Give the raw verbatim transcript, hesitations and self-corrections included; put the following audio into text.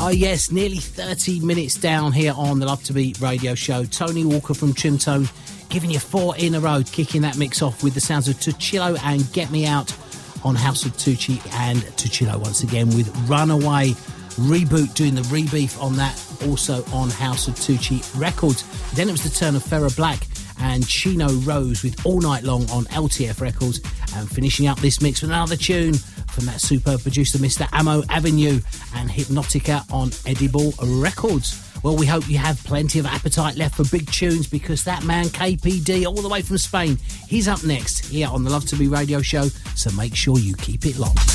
Oh yes, nearly thirty minutes down here on the Love to Beat radio show. Tony Walker from Trimtone giving you four in a row, kicking that mix off with the sounds of Tuccillo and Get Me Out on House of Tucci, and Tuccillo once again with Runaway. Reboot doing the rebeef on that, also on House of Tucci Records. Then it was the turn of Farrah Black and Chino Rose with All Night Long on L T F Records, and finishing up this mix with another tune from that superb producer Mister Amo Avenue and Hypnotica on Edible Records. Well, we hope you have plenty of appetite left for big tunes, because that man K P D all the way from Spain, he's up next here on the Love to Be radio show, so make sure you keep it locked.